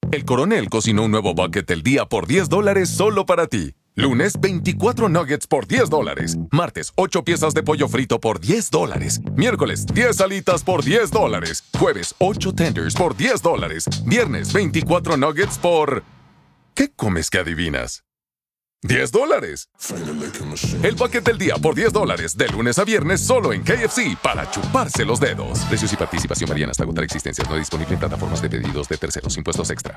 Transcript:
El Coronel cocinó un nuevo bucket del día por $10 solo para ti. Lunes, 24 nuggets por $10. Martes, 8 piezas de pollo frito por $10. Miércoles, 10 alitas por $10. Jueves, 8 tenders por $10. Viernes, 24 nuggets por... ¿Qué comes que adivinas? $10. El bucket del día por $10, de lunes a viernes solo en KFC para chuparse los dedos. Precios y participación varían hasta agotar existencias. No disponible en plataformas de pedidos de terceros. Impuestos extra.